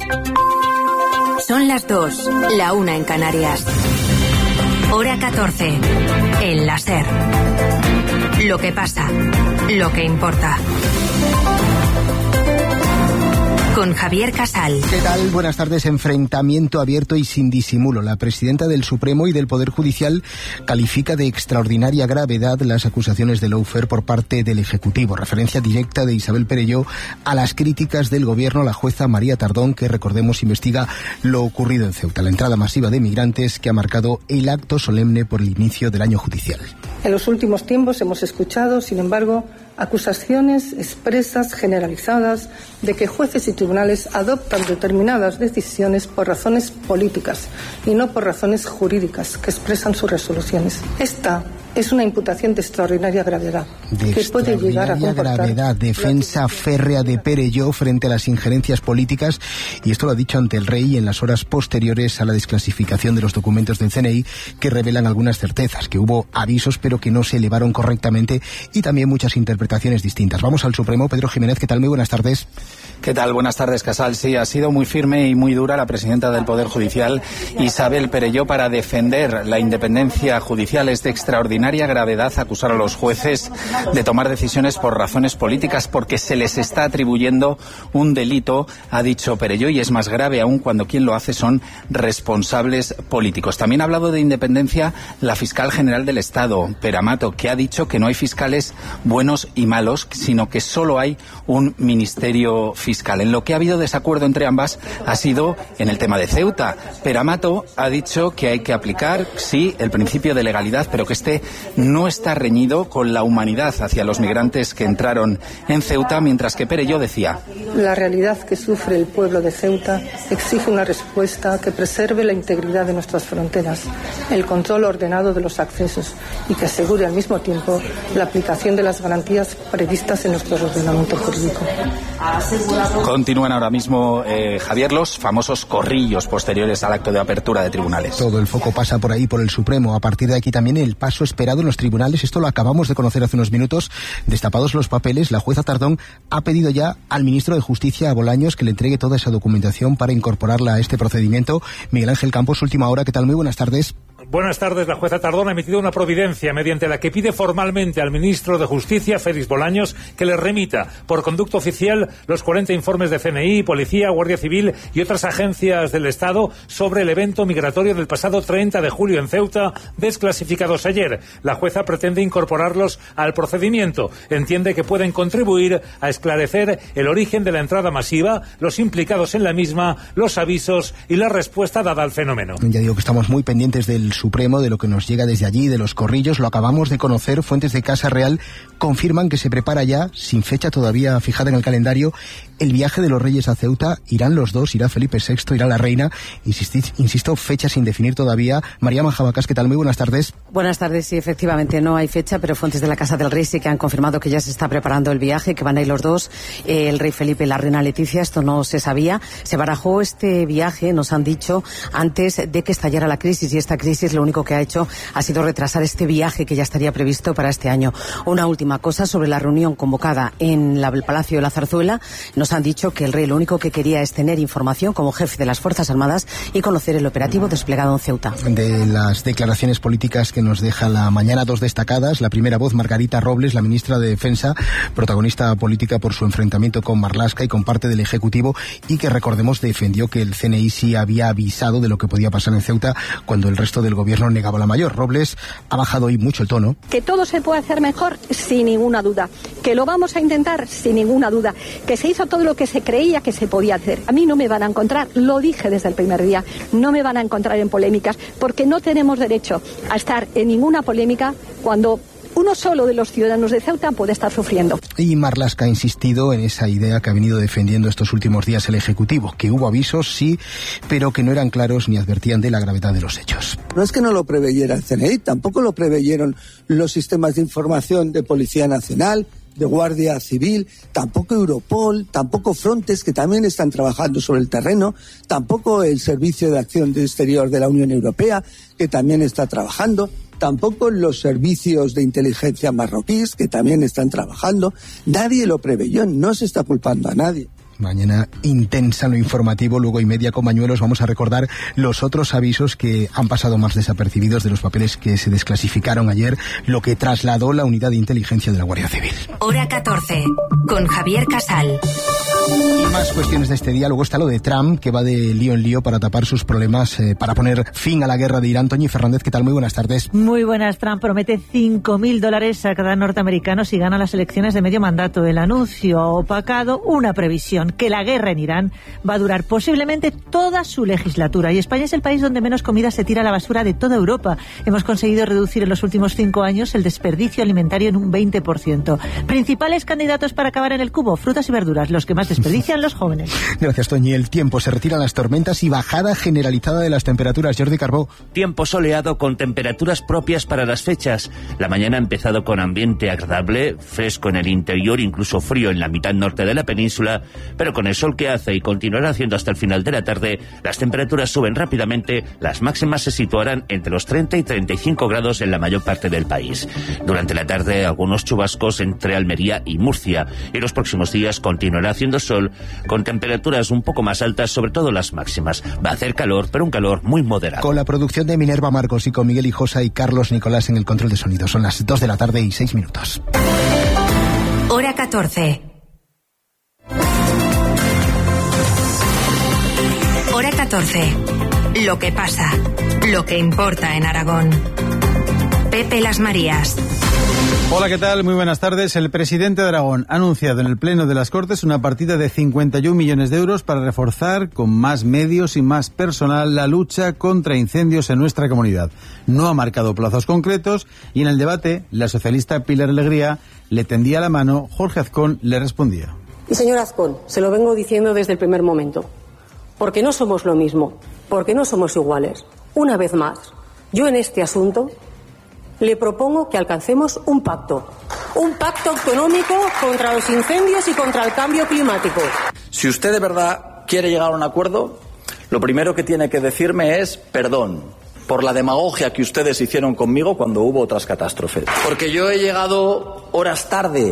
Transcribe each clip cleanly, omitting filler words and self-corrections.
Son las 2, la 1 en Canarias. Hora 14, en la SER. Lo que pasa, lo que importa. Con Javier Casal. ¿Qué tal? Buenas tardes. Enfrentamiento abierto y sin disimulo. La presidenta del Supremo y del Poder Judicial califica de extraordinaria gravedad las acusaciones de lawfare por parte del Ejecutivo. Referencia directa de Isabel Perelló a las críticas del Gobierno a la jueza María Tardón, que, recordemos, investiga lo ocurrido en Ceuta, la entrada masiva de migrantes que ha marcado el acto solemne por el inicio del año judicial. En los últimos tiempos hemos escuchado, sin embargo, acusaciones expresas, generalizadas, de que jueces y tribunales adoptan determinadas decisiones por razones políticas y no por razones jurídicas que expresan sus resoluciones. Esta es una imputación de extraordinaria gravedad, que puede llegar a comportar... gravedad, defensa férrea de Perelló frente a las injerencias políticas, y esto lo ha dicho ante el rey en las horas posteriores a la desclasificación de los documentos del CNI, que revelan algunas certezas, que hubo avisos pero que no se elevaron correctamente, y también muchas interpretaciones distintas. Vamos al Supremo. Pedro Jiménez, ¿qué tal? Muy buenas tardes. ¿Qué tal? Buenas tardes, Casal. Sí, ha sido muy firme y muy dura la presidenta del Poder Judicial, Isabel Perelló, para defender la independencia judicial. Es de extraordinaria gravedad acusar a los jueces de tomar decisiones por razones políticas, porque se les está atribuyendo un delito, ha dicho Perelló, y es más grave aún cuando quien lo hace son responsables políticos. También ha hablado de independencia la fiscal general del Estado, Pere Amato, que ha dicho que no hay fiscales buenos y malos, sino que solo hay un ministerio fiscal. En lo que ha habido desacuerdo entre ambas ha sido en el tema de Ceuta. Pere Amato ha dicho que hay que aplicar, sí, el principio de legalidad, pero que este no está reñido con la humanidad hacia los migrantes que entraron en Ceuta, mientras que Perelló decía: la realidad que sufre el pueblo de Ceuta exige una respuesta que preserve la integridad de nuestras fronteras, el control ordenado de los accesos y que asegure al mismo tiempo la aplicación de las garantías previstas en nuestro ordenamiento jurídico. Continúan ahora mismo, Javier, los famosos corrillos posteriores al acto de apertura de tribunales. Todo el foco pasa por ahí, por el Supremo. A partir de aquí también el paso esperado en los tribunales. Esto lo acabamos de conocer hace unos minutos. Destapados los papeles, la jueza Tardón ha pedido ya al ministro de Justicia, a Bolaños, que le entregue toda esa documentación para incorporarla a este procedimiento. Miguel Ángel Campos, última hora. ¿Qué tal? Muy buenas tardes. Buenas tardes. La jueza Tardón ha emitido una providencia mediante la que pide formalmente al ministro de Justicia, Félix Bolaños, que le remita por conducto oficial los 40 informes de CNI, Policía, Guardia Civil y otras agencias del Estado sobre el evento migratorio del pasado 30 de julio en Ceuta, desclasificados ayer. La jueza pretende incorporarlos al procedimiento. Entiende que pueden contribuir a esclarecer el origen de la entrada masiva, los implicados en la misma, los avisos y la respuesta dada al fenómeno. Ya digo que estamos muy pendientes del Supremo, de lo que nos llega desde allí, de los corrillos. Lo acabamos de conocer. Fuentes de Casa Real confirman que se prepara ya, sin fecha todavía fijada en el calendario, el viaje de los Reyes a Ceuta. Irán los dos, irá Felipe VI, irá la reina. Insisto, fecha sin definir todavía. María Majabacas, ¿qué tal? Muy buenas tardes. Buenas tardes. Sí, efectivamente no hay fecha, pero fuentes de la Casa del Rey sí que han confirmado que ya se está preparando el viaje, que van a ir los dos, el rey Felipe y la reina Leticia. Esto no se sabía. Se barajó este viaje, nos han dicho, antes de que estallara la crisis, y esta crisis lo único que ha hecho ha sido retrasar este viaje que ya estaría previsto para este año. Una última cosa sobre la reunión convocada en el Palacio de la Zarzuela. Nos han dicho que el rey lo único que quería es tener información como jefe de las Fuerzas Armadas y conocer el operativo desplegado en Ceuta. De las declaraciones políticas que nos deja la mañana, dos destacadas. La primera voz, Margarita Robles, la ministra de Defensa, protagonista política por su enfrentamiento con Marlaska y con parte del Ejecutivo, y que, recordemos, defendió que el CNI sí había avisado de lo que podía pasar en Ceuta cuando el resto del gobierno negaba la mayor. Robles ha bajado hoy mucho el tono. Que todo se puede hacer mejor, sin ninguna duda. Que lo vamos a intentar, sin ninguna duda. Que se hizo todo lo que se creía que se podía hacer. A mí no me van a encontrar, lo dije desde el primer día, no me van a encontrar en polémicas, porque no tenemos derecho a estar en ninguna polémica cuando uno solo de los ciudadanos de Ceuta puede estar sufriendo. Y Marlaska ha insistido en esa idea que ha venido defendiendo estos últimos días el Ejecutivo, que hubo avisos, sí, pero que no eran claros ni advertían de la gravedad de los hechos. No es que no lo preveyera el CNI, tampoco lo preveyeron los sistemas de información de Policía Nacional, de Guardia Civil, tampoco Europol, tampoco Frontex, que también están trabajando sobre el terreno, tampoco el Servicio de Acción Exterior de la Unión Europea, que también está trabajando, tampoco los servicios de inteligencia marroquíes, que también están trabajando. Nadie lo preveyó, no se está culpando a nadie. Mañana intensa en lo informativo, luego y media con Bañuelos. Vamos a recordar los otros avisos que han pasado más desapercibidos de los papeles que se desclasificaron ayer, lo que trasladó la unidad de inteligencia de la Guardia Civil. Hora 14, con Javier Casal. Y más cuestiones de este día. Luego está lo de Trump, que va de lío en lío para tapar sus problemas, para poner fin a la guerra de Irán. Toñi Fernández, ¿qué tal? Muy buenas tardes. Muy buenas. Trump promete $5.000 a cada norteamericano si gana las elecciones de medio mandato. El anuncio ha opacado una previsión, que la guerra en Irán va a durar posiblemente toda su legislatura. Y España es el país donde menos comida se tira a la basura de toda Europa. Hemos conseguido reducir en los últimos 5 años el desperdicio alimentario en un 20%. Principales candidatos para acabar en el cubo: frutas y verduras, los que más desperdician los jóvenes. Gracias, Toñi. El tiempo, se retiran las tormentas y bajada generalizada de las temperaturas. Jordi Carbó. Tiempo soleado con temperaturas propias para las fechas. La mañana ha empezado con ambiente agradable, fresco en el interior, incluso frío en la mitad norte de la península, pero con el sol que hace y continuará haciendo hasta el final de la tarde, las temperaturas suben rápidamente. Las máximas se situarán entre los 30 y 35 grados en la mayor parte del país. Durante la tarde, algunos chubascos entre Almería y Murcia, y los próximos días continuará haciendo sol con temperaturas un poco más altas, sobre todo las máximas. Va a hacer calor, pero un calor muy moderado. Con la producción de Minerva Marcos y con Miguel Hijosa y Carlos Nicolás en el control de sonido. Son las 2 de la tarde y 6 minutos. Hora 14. Hora 14. Lo que pasa, lo que importa en Aragón. Pepe Las Marías. Hola, ¿qué tal? Muy buenas tardes. El presidente de Aragón ha anunciado en el Pleno de las Cortes una partida de 51 millones de euros para reforzar con más medios y más personal la lucha contra incendios en nuestra comunidad. No ha marcado plazos concretos y en el debate la socialista Pilar Alegría le tendía la mano. Jorge Azcón le respondía. Y señor Azcón, se lo vengo diciendo desde el primer momento. Porque no somos lo mismo, porque no somos iguales. Una vez más, yo en este asunto le propongo que alcancemos un pacto autonómico contra los incendios y contra el cambio climático. Si usted de verdad quiere llegar a un acuerdo, lo primero que tiene que decirme es perdón por la demagogia que ustedes hicieron conmigo cuando hubo otras catástrofes. Porque yo he llegado horas tarde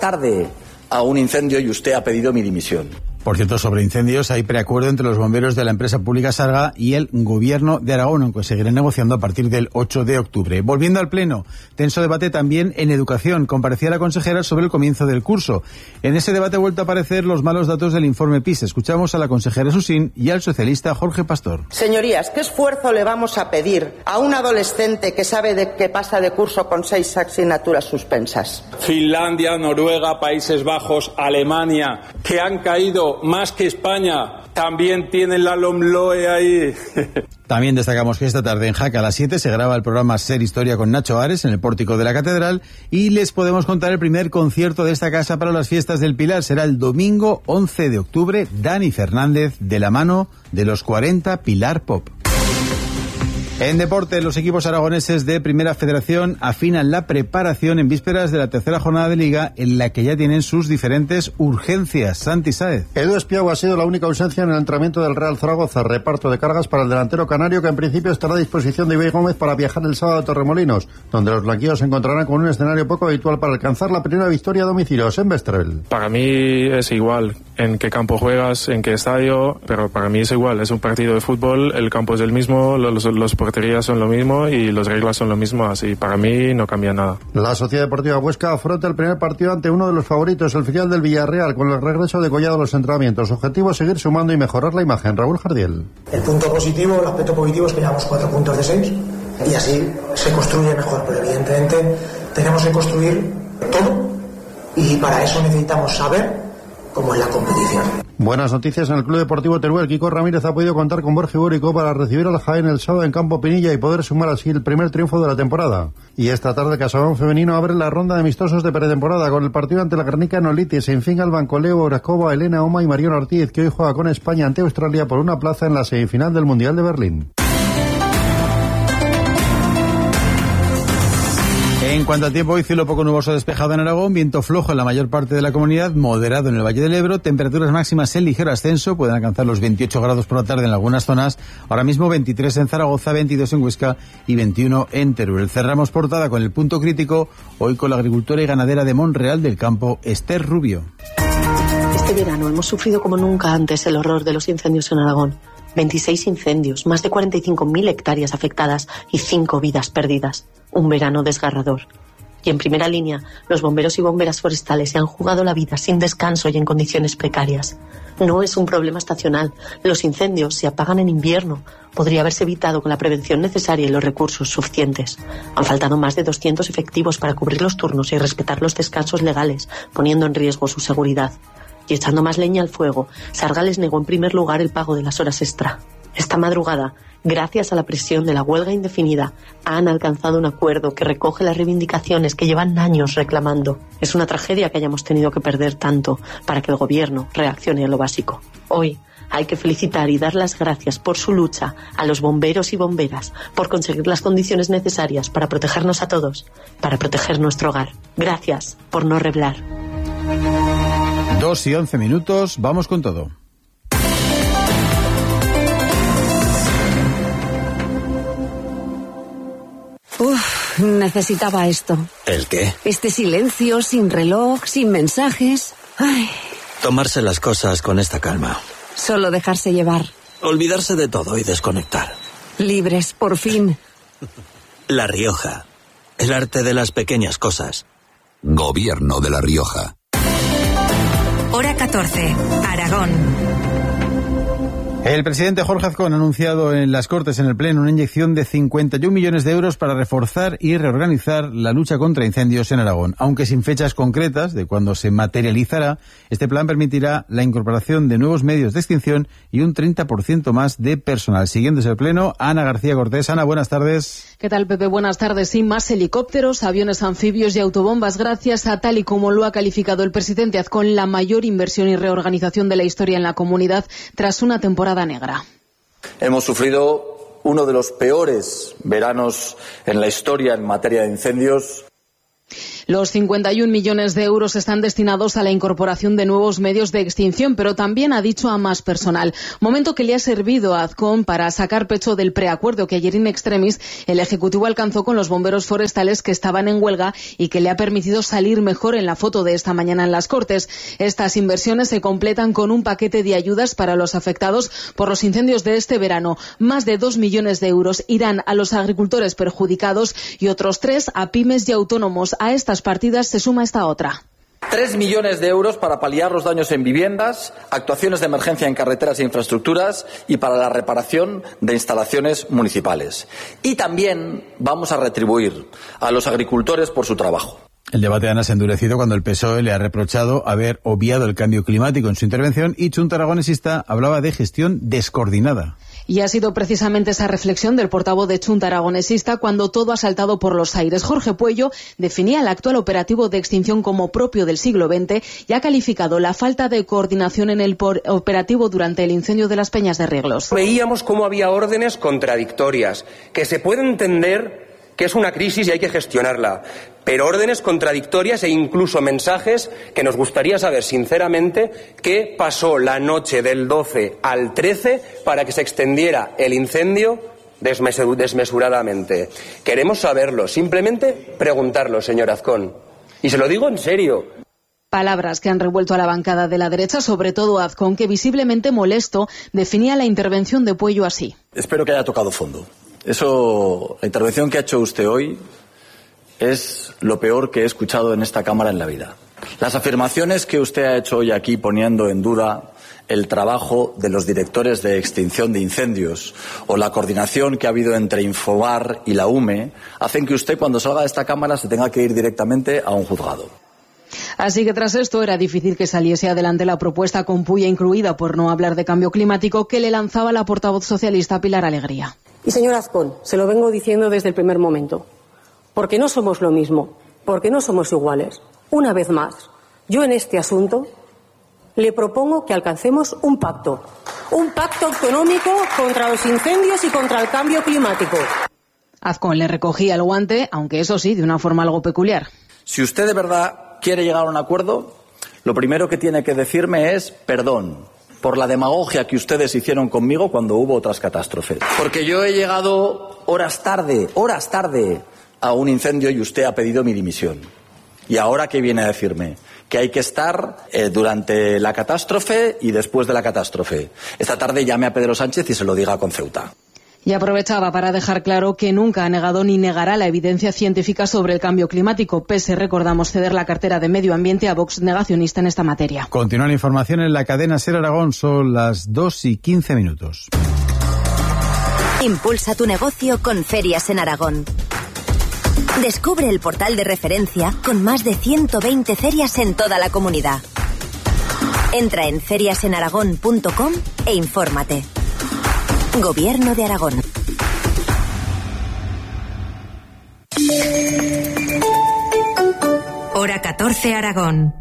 a un incendio y usted ha pedido mi dimisión. Por cierto, sobre incendios hay preacuerdo entre los bomberos de la empresa pública Sarga y el Gobierno de Aragón, aunque seguirán negociando a partir del 8 de octubre. Volviendo al Pleno, tenso debate también en educación. Comparecía la consejera sobre el comienzo del curso. En ese debate ha vuelto a aparecer los malos datos del informe PISA. Escuchamos a la consejera Susín y al socialista Jorge Pastor. Señorías, ¿qué esfuerzo le vamos a pedir a un adolescente que sabe de que pasa de curso con 6 asignaturas suspensas? Finlandia, Noruega, Países Bajos, Alemania, que han caído más que España, también tienen la LOMLOE ahí. También destacamos que esta tarde en Jaca a las 7 se graba el programa Ser Historia con Nacho Ares en el pórtico de la Catedral y les podemos contar el primer concierto de esta casa para las fiestas del Pilar. Será el domingo 11 de octubre. Dani Fernández de la mano de los 40 Pilar Pop. En deporte, los equipos aragoneses de Primera Federación afinan la preparación en vísperas de la tercera jornada de Liga, en la que ya tienen sus diferentes urgencias. Santi Sáez. Edu Espiau ha sido la única ausencia en el entrenamiento del Real Zaragoza. Reparto de cargas para el delantero canario, que en principio estará a disposición de Ibai Gómez para viajar el sábado a Torremolinos, donde los blanquillos se encontrarán con un escenario poco habitual para alcanzar la primera victoria a domicilio. En Vesterel. Para mí es igual en qué campo juegas, en qué estadio, pero para mí es igual. Es un partido de fútbol, el campo es el mismo, los porterías son lo mismo y las reglas son lo mismo, así para mí no cambia nada. La Sociedad Deportiva Huesca afronta el primer partido ante uno de los favoritos, el filial del Villarreal, con el regreso de Collado a los entrenamientos. Objetivo: seguir sumando y mejorar la imagen. Raúl Jardiel. El punto positivo, el aspecto positivo es que llevamos 4 puntos de 6 y así se construye mejor, pero evidentemente tenemos que construir todo y para eso necesitamos saber cómo es la competición. Buenas noticias en el Club Deportivo Teruel. Kiko Ramírez ha podido contar con Borja Ibórico para recibir al Jaén el sábado en Campo Pinilla y poder sumar así el primer triunfo de la temporada. Y esta tarde Casaubon Femenino abre la ronda de amistosos de pretemporada con el partido ante la Guernica en Olitis. En fin, Albancoleo, Orascova, Elena Oma y Mariano Ortiz, que hoy juega con España ante Australia por una plaza en la semifinal del Mundial de Berlín. En cuanto al tiempo, hoy cielo poco nuboso despejado en Aragón, viento flojo en la mayor parte de la comunidad, moderado en el Valle del Ebro, temperaturas máximas en ligero ascenso, pueden alcanzar los 28 grados por la tarde en algunas zonas, ahora mismo 23 en Zaragoza, 22 en Huesca y 21 en Teruel. Cerramos portada con el punto crítico, hoy con la agricultora y ganadera de Monreal del Campo, Esther Rubio. Este verano hemos sufrido como nunca antes el horror de los incendios en Aragón. 26 incendios, más de 45.000 hectáreas afectadas y 5 vidas perdidas. Un verano desgarrador. Y en primera línea, los bomberos y bomberas forestales se han jugado la vida sin descanso y en condiciones precarias. No es un problema estacional. Los incendios se apagan en invierno. Podría haberse evitado con la prevención necesaria y los recursos suficientes. Han faltado más de 200 efectivos para cubrir los turnos y respetar los descansos legales, poniendo en riesgo su seguridad. Y echando más leña al fuego, Sarga les negó en primer lugar el pago de las horas extra. Esta madrugada, gracias a la presión de la huelga indefinida, han alcanzado un acuerdo que recoge las reivindicaciones que llevan años reclamando. Es una tragedia que hayamos tenido que perder tanto para que el gobierno reaccione a lo básico. Hoy hay que felicitar y dar las gracias por su lucha a los bomberos y bomberas, por conseguir las condiciones necesarias para protegernos a todos, para proteger nuestro hogar. Gracias por no reblar. 2:11, vamos con todo. Necesitaba esto. ¿El qué? Este silencio, sin reloj, sin mensajes. Ay. Tomarse las cosas con esta calma. Solo dejarse llevar. Olvidarse de todo y desconectar. Libres, por fin. La Rioja. El arte de las pequeñas cosas. Gobierno de La Rioja. Hora 14, Aragón. El presidente Jorge Azcón ha anunciado en las Cortes, en el Pleno, una inyección de 51 millones de euros para reforzar y reorganizar la lucha contra incendios en Aragón. Aunque sin fechas concretas de cuándo se materializará, este plan permitirá la incorporación de nuevos medios de extinción y un 30% más de personal. Siguiendo ese Pleno, Ana García Cortés. Ana, buenas tardes. ¿Qué tal, Pepe? Buenas tardes. Sí, más helicópteros, aviones anfibios y autobombas, gracias a, tal y como lo ha calificado el presidente Azcón, la mayor inversión y reorganización de la historia en la comunidad tras una temporada negra. Hemos sufrido uno de los peores veranos en la historia en materia de incendios. Los 51 millones de euros están destinados a la incorporación de nuevos medios de extinción, pero también ha dicho a más personal. Momento que le ha servido a Azcón para sacar pecho del preacuerdo que ayer in extremis el Ejecutivo alcanzó con los bomberos forestales que estaban en huelga y que le ha permitido salir mejor en la foto de esta mañana en las Cortes. Estas inversiones se completan con un paquete de ayudas para los afectados por los incendios de este verano. Más de 2 millones de euros irán a los agricultores perjudicados y otros 3 a pymes y autónomos. A estas partidas se suma esta otra. 3 millones de euros para paliar los daños en viviendas, actuaciones de emergencia en carreteras e infraestructuras y para la reparación de instalaciones municipales. Y también vamos a retribuir a los agricultores por su trabajo. El debate, Ana, se ha endurecido cuando el PSOE le ha reprochado haber obviado el cambio climático en su intervención y Chunta Aragonesista hablaba de gestión descoordinada. Y ha sido precisamente esa reflexión del portavoz de Chunta Aragonesista cuando todo ha saltado por los aires. Jorge Puello definía el actual operativo de extinción como propio del siglo XX y ha calificado la falta de coordinación en el operativo durante el incendio de las Peñas de Rieglos. Veíamos cómo había órdenes contradictorias, que se puede entender que es una crisis y hay que gestionarla, pero órdenes contradictorias e incluso mensajes que nos gustaría saber sinceramente qué pasó la noche del 12 al 13 para que se extendiera el incendio desmesuradamente. Queremos saberlo, simplemente preguntarlo, señor Azcón. Y se lo digo en serio. Palabras que han revuelto a la bancada de la derecha, sobre todo Azcón, que visiblemente molesto definía la intervención de Puello así. Espero que haya tocado fondo. La intervención que ha hecho usted hoy es lo peor que he escuchado en esta Cámara en la vida. Las afirmaciones que usted ha hecho hoy aquí poniendo en duda el trabajo de los directores de extinción de incendios o la coordinación que ha habido entre Infobar y la UME hacen que usted, cuando salga de esta Cámara, se tenga que ir directamente a un juzgado. Así que tras esto era difícil que saliese adelante la propuesta con puya incluida, por no hablar de cambio climático, que le lanzaba la portavoz socialista Pilar Alegría. Y señor Azcón, se lo vengo diciendo desde el primer momento, porque no somos lo mismo, porque no somos iguales. Una vez más, yo en este asunto le propongo que alcancemos un pacto autonómico contra los incendios y contra el cambio climático. Azcón le recogía el guante, aunque eso sí, de una forma algo peculiar. Si usted de verdad quiere llegar a un acuerdo, lo primero que tiene que decirme es perdón por la demagogia que ustedes hicieron conmigo cuando hubo otras catástrofes. Porque yo he llegado horas tarde a un incendio y usted ha pedido mi dimisión. ¿Y ahora qué viene a decirme? que hay que estar durante la catástrofe y después de la catástrofe. Esta tarde llame a Pedro Sánchez y se lo diga con Ceuta. Y aprovechaba para dejar claro que nunca ha negado ni negará la evidencia científica sobre el cambio climático, pese, recordamos, ceder la cartera de Medio Ambiente a Vox, negacionista en esta materia. Continúa la información en la cadena SER Aragón, son las 2:15. Impulsa tu negocio con Ferias en Aragón. Descubre el portal de referencia con más de 120 ferias en toda la comunidad. Entra en feriasenaragón.com e infórmate. Gobierno de Aragón. Hora 14 Aragón.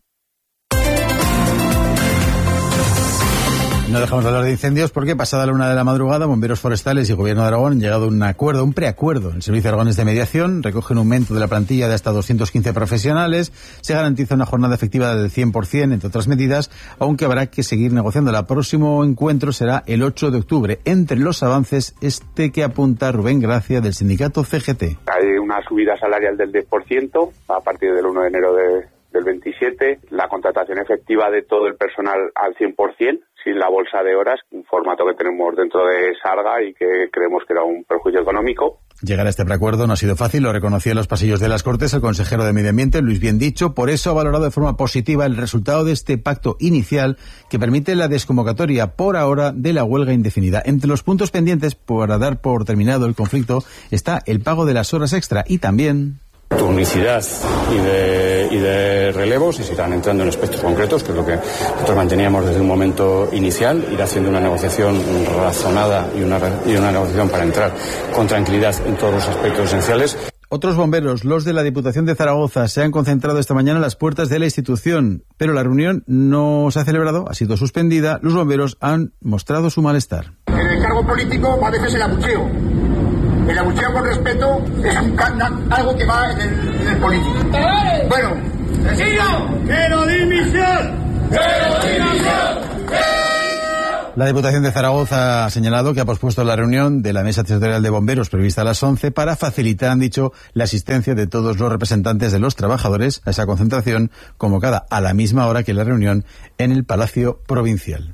No dejamos de hablar de incendios porque pasada la 1 de la madrugada, bomberos forestales y Gobierno de Aragón han llegado a un acuerdo, un preacuerdo. El Servicio Aragonés de Mediación recoge un aumento de la plantilla de hasta 215 profesionales, se garantiza una jornada efectiva del 100%, entre otras medidas, aunque habrá que seguir negociando. El próximo encuentro será el 8 de octubre. Entre los avances, que apunta Rubén Gracia del sindicato CGT. Hay una subida salarial del 10% a partir del 1 de enero del 27, la contratación efectiva de todo el personal al 100%, sin la bolsa de horas, un formato que tenemos dentro de Sarga y que creemos que era un perjuicio económico. Llegar a este preacuerdo no ha sido fácil, lo reconocía en los pasillos de las Cortes el consejero de Medio Ambiente, Luis Biendicho. Por eso ha valorado de forma positiva el resultado de este pacto inicial que permite la desconvocatoria por ahora de la huelga indefinida. Entre los puntos pendientes para dar por terminado el conflicto está el pago de las horas extra y también turnicidad y de relevos, y se irán entrando en aspectos concretos, que es lo que nosotros manteníamos desde un momento inicial, ir haciendo una negociación razonada y una negociación para entrar con tranquilidad en todos los aspectos esenciales. Otros bomberos, los de la Diputación de Zaragoza, se han concentrado esta mañana a las puertas de la institución, pero la reunión no se ha celebrado, ha sido suspendida. Los bomberos han mostrado su malestar. En el cargo político va a veces el abucheo. El abucheo con respeto es algo que va en el político. Bueno, ¡quiero dimisión! ¡Quiero dimisión! La Diputación de Zaragoza ha señalado que ha pospuesto la reunión de la Mesa Territorial de Bomberos prevista a las 11 para facilitar, han dicho, la asistencia de todos los representantes de los trabajadores a esa concentración convocada a la misma hora que la reunión en el Palacio Provincial.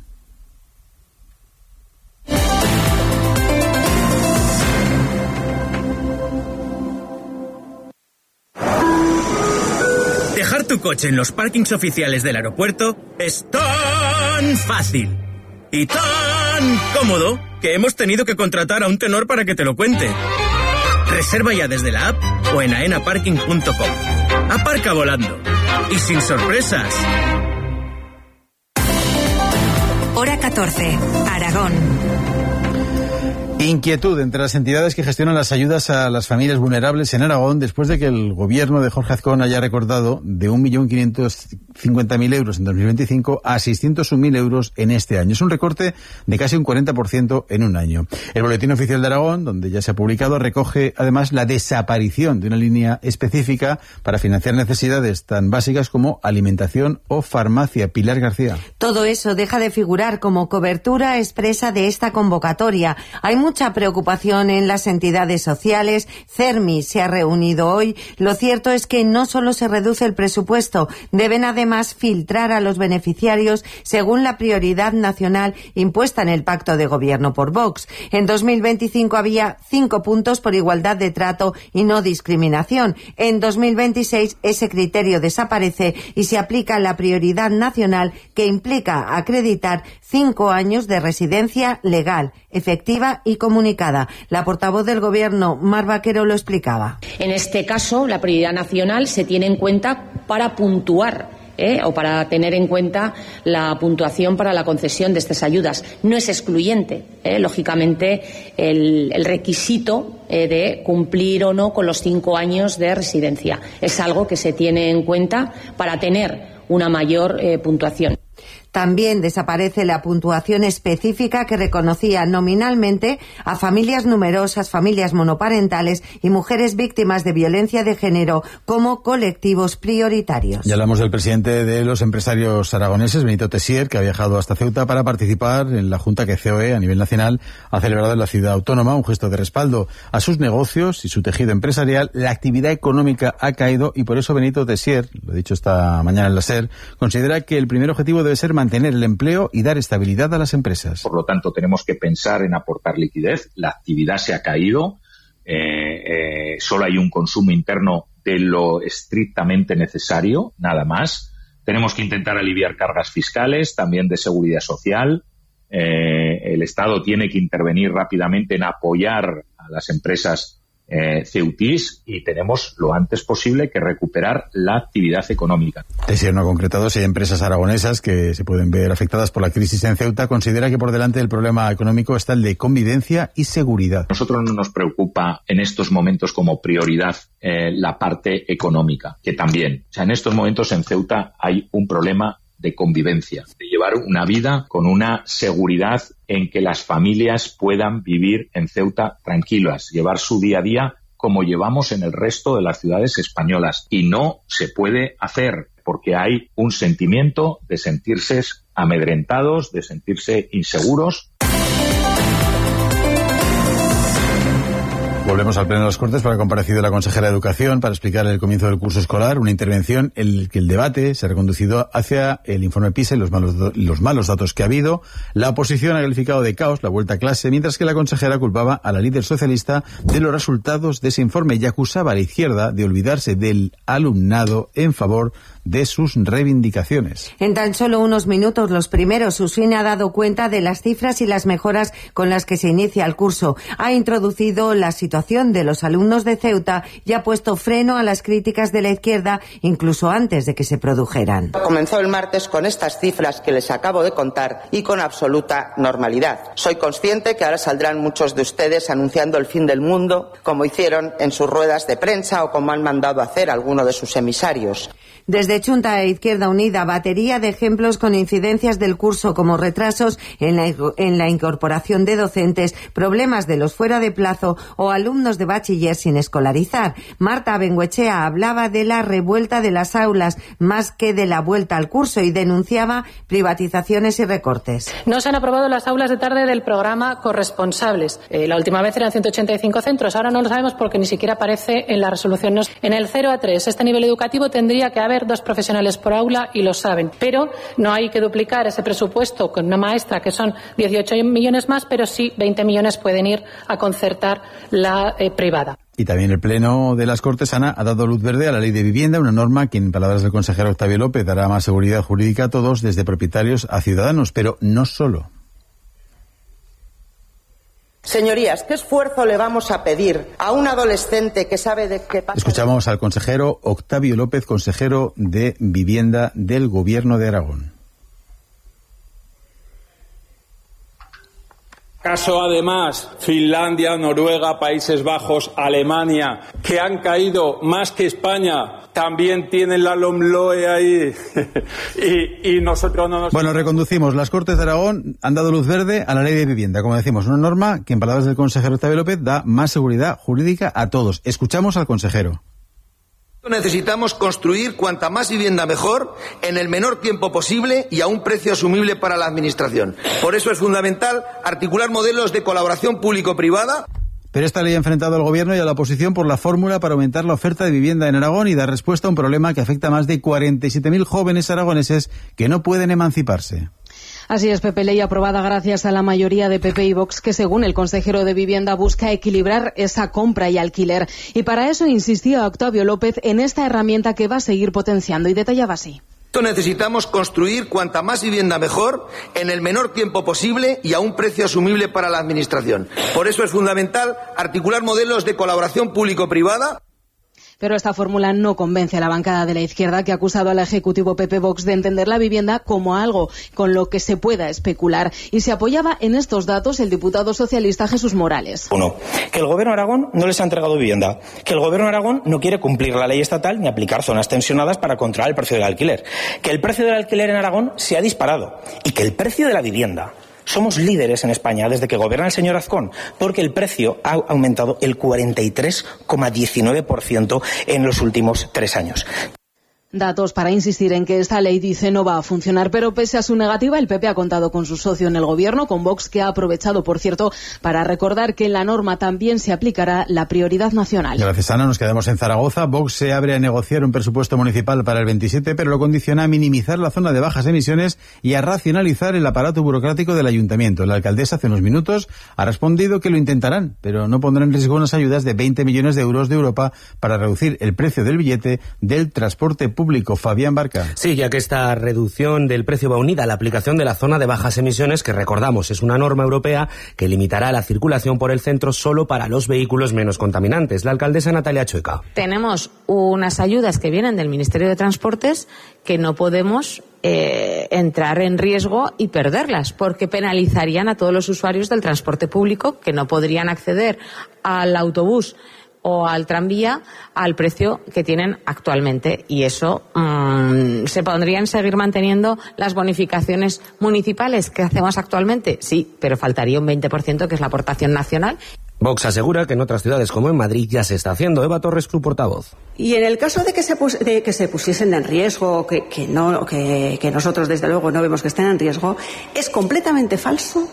Dejar tu coche en los parkings oficiales del aeropuerto es tan fácil y tan cómodo que hemos tenido que contratar a un tenor para que te lo cuente. Reserva ya desde la app o en aenaparking.com. Aparca volando y sin sorpresas. Hora 14, Aragón. Inquietud entre las entidades que gestionan las ayudas a las familias vulnerables en Aragón después de que el gobierno de Jorge Azcón haya recortado de 1.550.000 euros en 2025 a 601.000 euros en este año. Es un recorte de casi un 40% en un año. El Boletín Oficial de Aragón, donde ya se ha publicado, recoge además la desaparición de una línea específica para financiar necesidades tan básicas como alimentación o farmacia. Pilar García. Todo eso deja de figurar como cobertura expresa de esta convocatoria. Hay mucha preocupación en las entidades sociales. CERMI se ha reunido hoy. Lo cierto es que no solo se reduce el presupuesto, deben además filtrar a los beneficiarios según la prioridad nacional impuesta en el pacto de gobierno por Vox. En 2025 había 5 puntos por igualdad de trato y no discriminación. En 2026 ese criterio desaparece y se aplica la prioridad nacional que implica acreditar 5 años de residencia legal, efectiva y comunicada. La portavoz del Gobierno, Mar Vaquero, lo explicaba. En este caso, la prioridad nacional se tiene en cuenta para puntuar o para tener en cuenta la puntuación para la concesión de estas ayudas. No es excluyente, lógicamente, el requisito de cumplir o no con los 5 años de residencia. Es algo que se tiene en cuenta para tener una mayor puntuación. También desaparece la puntuación específica que reconocía nominalmente a familias numerosas, familias monoparentales y mujeres víctimas de violencia de género como colectivos prioritarios. Ya hablamos del presidente de los empresarios aragoneses, Benito Tessier, que ha viajado hasta Ceuta para participar en la junta que COE a nivel nacional ha celebrado en la ciudad autónoma, un gesto de respaldo a sus negocios y su tejido empresarial. La actividad económica ha caído y por eso Benito Tessier, lo he dicho esta mañana en la SER, considera que el primer objetivo debe ser mantener el empleo y dar estabilidad a las empresas. Por lo tanto, tenemos que pensar en aportar liquidez. La actividad se ha caído, solo hay un consumo interno de lo estrictamente necesario, nada más. Tenemos que intentar aliviar cargas fiscales, también de seguridad social. El Estado tiene que intervenir rápidamente en apoyar a las empresas ceutís y tenemos lo antes posible que recuperar la actividad económica. Tessier no ha concretado si hay empresas aragonesas que se pueden ver afectadas por la crisis en Ceuta. Considera que por delante del problema económico está el de convivencia y seguridad. Nosotros no nos preocupa en estos momentos como prioridad la parte económica, que también. O sea, en estos momentos en Ceuta hay un problema de convivencia, de llevar una vida con una seguridad en que las familias puedan vivir en Ceuta tranquilas, llevar su día a día como llevamos en el resto de las ciudades españolas. Y no se puede hacer porque hay un sentimiento de sentirse amedrentados, de sentirse inseguros. Volvemos al Pleno de las Cortes para comparecido la consejera de Educación para explicar el comienzo del curso escolar, una intervención en que el debate se ha reconducido hacia el informe PISA y los malos datos que ha habido. La oposición ha calificado de caos la vuelta a clase, mientras que la consejera culpaba a la líder socialista de los resultados de ese informe y acusaba a la izquierda de olvidarse del alumnado en favor de sus reivindicaciones. En tan solo unos minutos, los primeros, Usine ha dado cuenta de las cifras y las mejoras con las que se inicia el curso. Ha introducido la situación de los alumnos de Ceuta y ha puesto freno a las críticas de la izquierda, incluso antes de que se produjeran. Comenzó el martes con estas cifras que les acabo de contar y con absoluta normalidad. Soy consciente que ahora saldrán muchos de ustedes anunciando el fin del mundo, como hicieron en sus ruedas de prensa o como han mandado hacer algunos de sus emisarios. Desde Chunta e Izquierda Unida, batería de ejemplos con incidencias del curso como retrasos en la incorporación de docentes, problemas de los fuera de plazo o alumnos de bachiller sin escolarizar. Marta Bengoechea hablaba de la revuelta de las aulas más que de la vuelta al curso y denunciaba privatizaciones y recortes. No se han aprobado las aulas de tarde del programa corresponsables. La última vez eran 185 centros, ahora no lo sabemos porque ni siquiera aparece en la resolución. En el 0 a 3, este nivel educativo tendría que haber 2 profesionales por aula y lo saben, pero no hay que duplicar ese presupuesto con una maestra que son 18 millones más, pero sí 20 millones pueden ir a concertar la privada. Y también el Pleno de las Cortes, Ana, ha dado luz verde a la Ley de Vivienda, una norma que, en palabras del consejero Octavio López, dará más seguridad jurídica a todos, desde propietarios a ciudadanos, pero no solo. Señorías, ¿qué esfuerzo le vamos a pedir a un adolescente que sabe de qué pasa? Escuchamos al consejero Octavio López, consejero de Vivienda del Gobierno de Aragón. Caso además Finlandia, Noruega, Países Bajos, Alemania, que han caído más que España, también tienen la LOMLOE ahí y nosotros no nos... Bueno, reconducimos. Las Cortes de Aragón han dado luz verde a la Ley de Vivienda. Como decimos, una norma que, en palabras del consejero Octavio López, da más seguridad jurídica a todos. Escuchamos al consejero. Necesitamos construir cuanta más vivienda mejor, en el menor tiempo posible y a un precio asumible para la Administración. Por eso es fundamental articular modelos de colaboración público-privada. Pero esta ley ha enfrentado al Gobierno y a la oposición por la fórmula para aumentar la oferta de vivienda en Aragón y dar respuesta a un problema que afecta a más de 47.000 jóvenes aragoneses que no pueden emanciparse. Así es, Pepe, ley aprobada gracias a la mayoría de PP y Vox, que según el consejero de Vivienda busca equilibrar esa compra y alquiler. Y para eso insistía Octavio López en esta herramienta que va a seguir potenciando y detallaba así. Necesitamos construir cuanta más vivienda mejor, en el menor tiempo posible y a un precio asumible para la Administración. Por eso es fundamental articular modelos de colaboración público-privada. Pero esta fórmula no convence a la bancada de la izquierda, que ha acusado al ejecutivo PP-Vox de entender la vivienda como algo con lo que se pueda especular. Y se apoyaba en estos datos el diputado socialista Jesús Morales. Uno, que el Gobierno de Aragón no les ha entregado vivienda, que el Gobierno de Aragón no quiere cumplir la ley estatal ni aplicar zonas tensionadas para controlar el precio del alquiler, que el precio del alquiler en Aragón se ha disparado y que el precio de la vivienda, somos líderes en España desde que gobierna el señor Azcón, porque el precio ha aumentado el 43,19% en los últimos 3 años. Datos para insistir en que esta ley, dice, no va a funcionar, pero pese a su negativa, el PP ha contado con su socio en el gobierno, con Vox, que ha aprovechado, por cierto, para recordar que en la norma también se aplicará la prioridad nacional. Gracias, Ana. Nos quedamos en Zaragoza. Vox se abre a negociar un presupuesto municipal para el 27, pero lo condiciona a minimizar la zona de bajas emisiones y a racionalizar el aparato burocrático del ayuntamiento. La alcaldesa hace unos minutos ha respondido que lo intentarán, pero no pondrá en riesgo unas ayudas de 20 millones de euros de Europa para reducir el precio del billete del transporte público. Fabián Barca. Sí, ya que esta reducción del precio va unida a la aplicación de la zona de bajas emisiones, que recordamos es una norma europea que limitará la circulación por el centro solo para los vehículos menos contaminantes. La alcaldesa Natalia Chueca. Tenemos unas ayudas que vienen del Ministerio de Transportes que no podemos entrar en riesgo y perderlas, porque penalizarían a todos los usuarios del transporte público que no podrían acceder al autobús o al tranvía al precio que tienen actualmente, y eso ¿se podrían seguir manteniendo las bonificaciones municipales que hacemos actualmente? Sí, pero faltaría un 20%, que es la aportación nacional. Vox asegura que en otras ciudades como en Madrid ya se está haciendo. Eva Torres, Club Portavoz. Y en el caso de que se pusiesen en riesgo, que nosotros desde luego no vemos que estén en riesgo, es completamente falso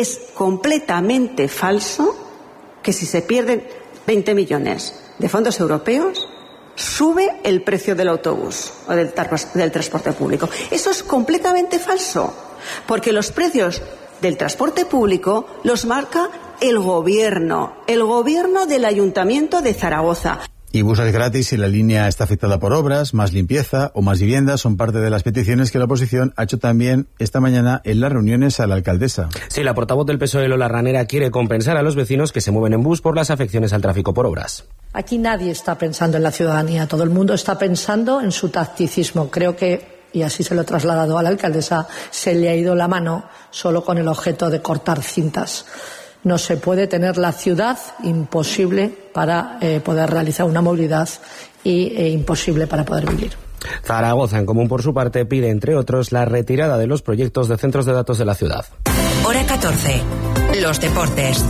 que si se pierden 20 millones de fondos europeos, sube el precio del autobús o del transporte público. Eso es completamente falso, porque los precios del transporte público los marca el gobierno del Ayuntamiento de Zaragoza. Y buses gratis si la línea está afectada por obras, más limpieza o más viviendas son parte de las peticiones que la oposición ha hecho también esta mañana en las reuniones a la alcaldesa. Sí, la portavoz del PSOE, Lola Ranera, quiere compensar a los vecinos que se mueven en bus por las afecciones al tráfico por obras. Aquí nadie está pensando en la ciudadanía, todo el mundo está pensando en su tacticismo. Creo que, y así se lo he trasladado a la alcaldesa, se le ha ido la mano solo con el objeto de cortar cintas. No se puede tener la ciudad imposible para poder realizar una movilidad y imposible para poder vivir. Zaragoza, en Común, por su parte, pide, entre otros, la retirada de los proyectos de centros de datos de la ciudad. Hora 14. Los deportes.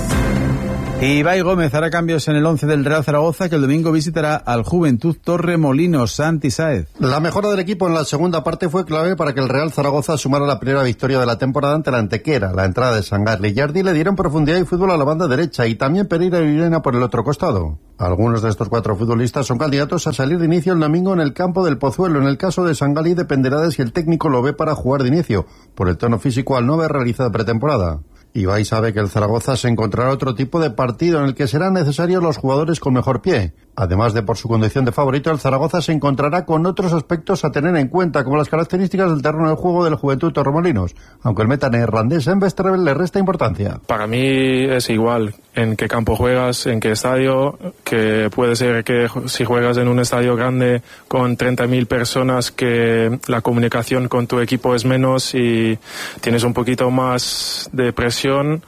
Y Ibai Gómez hará cambios en el 11 del Real Zaragoza, que el domingo visitará al Juventud Torremolinos. Santi Sáez. La mejora del equipo en la segunda parte fue clave para que el Real Zaragoza sumara la primera victoria de la temporada ante la Antequera. La entrada de Sangarli y Yardi le dieron profundidad y fútbol a la banda derecha, y también Pereira y Vilena por el otro costado. Algunos de estos 4 futbolistas son candidatos a salir de inicio el domingo en el campo del Pozuelo. En el caso de Sangarli dependerá de si el técnico lo ve para jugar de inicio, por el tono físico al no haber realizado pretemporada. Ibai sabe que el Zaragoza se encontrará otro tipo de partido en el que serán necesarios los jugadores con mejor pie. Además de por su condición de favorito, el Zaragoza se encontrará con otros aspectos a tener en cuenta, como las características del terreno de juego del Juventud Torremolinos, aunque el meta neerlandés en Westerveld le resta importancia. Para mí es igual en qué campo juegas, en qué estadio, que puede ser que si juegas en un estadio grande con 30.000 personas, que la comunicación con tu equipo es menos y tienes un poquito más de presión,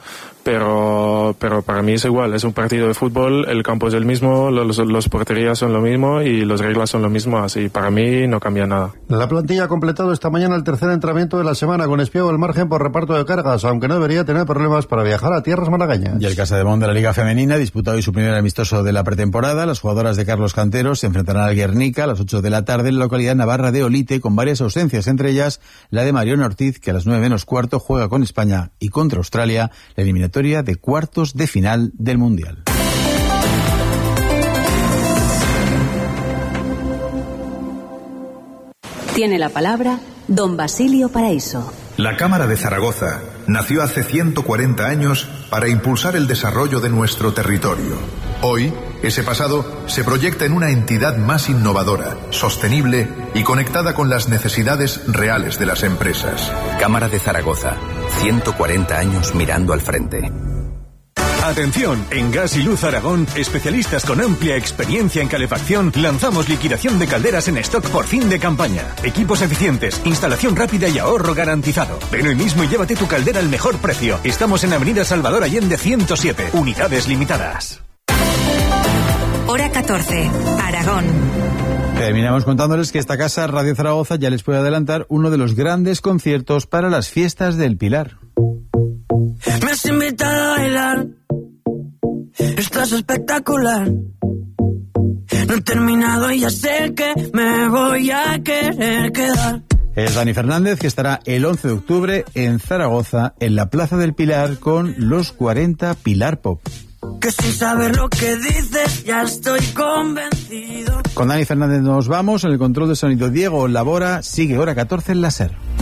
pero para mí es igual, es un partido de fútbol, el campo es el mismo, los porterías son lo mismo y las reglas son lo mismo, así para mí no cambia nada. La plantilla ha completado esta mañana el tercer entrenamiento de la semana con Espiego al margen por reparto de cargas, aunque no debería tener problemas para viajar a tierras malagueñas. Y el Casademont de la Liga Femenina ha disputado hoy su primer amistoso de la pretemporada. Las jugadoras de Carlos Cantero se enfrentarán al Guernica a las 8 de la tarde en la localidad navarra de Olite, con varias ausencias, entre ellas la de Mariona Ortiz, que a las 9 menos cuarto juega con España y contra Australia la eliminatoria de cuartos de final del Mundial. Tiene la palabra don Basilio Paraíso. La Cámara de Zaragoza nació hace 140 años para impulsar el desarrollo de nuestro territorio. Hoy, ese pasado se proyecta en una entidad más innovadora, sostenible y conectada con las necesidades reales de las empresas. Cámara de Zaragoza, 140 años mirando al frente. Atención, en Gas y Luz Aragón, especialistas con amplia experiencia en calefacción, lanzamos liquidación de calderas en stock por fin de campaña. Equipos eficientes, instalación rápida y ahorro garantizado. Ven hoy mismo y llévate tu caldera al mejor precio. Estamos en Avenida Salvador Allende 107, unidades limitadas. Hora 14, Aragón. Terminamos contándoles que esta casa, Radio Zaragoza, ya les puede adelantar uno de los grandes conciertos para las fiestas del Pilar. Me has invitado a bailar, estás espectacular. No he terminado y ya sé que me voy a querer quedar. Es Dani Fernández, que estará el 11 de octubre en Zaragoza, en la Plaza del Pilar, con los 40 Pilar Pop. Que sin saber lo que dices ya estoy convencido. Con Dani Fernández nos vamos. En el control de sonido, Diego Labora. Sigue Hora 14 en la SER.